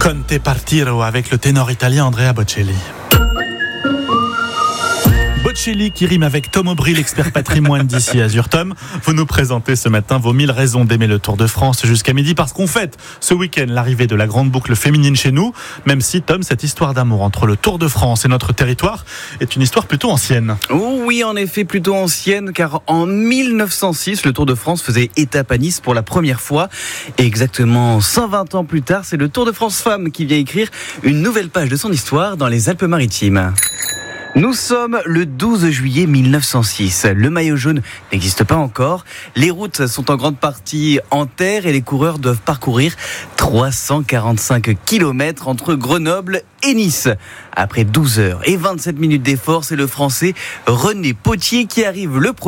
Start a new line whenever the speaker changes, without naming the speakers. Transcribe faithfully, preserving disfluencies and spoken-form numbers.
Conte Partiro avec le ténor italien Andrea Bocelli. Bocelli qui rime avec Tom Aubry, l'expert patrimoine d'ici Azur. Tom, vous nous présentez ce matin vos mille raisons d'aimer le Tour de France jusqu'à midi, parce qu'on fête ce week-end l'arrivée de la grande boucle féminine chez nous, même si, Tom, cette histoire d'amour entre le Tour de France et notre territoire est une histoire plutôt ancienne.
Oh oui, en effet, plutôt ancienne, car en mille neuf cent six, le Tour de France faisait étape à Nice pour la première fois. Et exactement cent vingt ans plus tard, c'est le Tour de France Femmes qui vient écrire une nouvelle page de son histoire dans les Alpes-Maritimes. Nous sommes le douze juillet mille neuf cent six. Le maillot jaune n'existe pas encore. Les routes sont en grande partie en terre et les coureurs doivent parcourir trois cent quarante-cinq kilomètres entre Grenoble et Nice. Après douze heures et vingt-sept minutes d'effort, c'est le Français René Potier qui arrive le premier.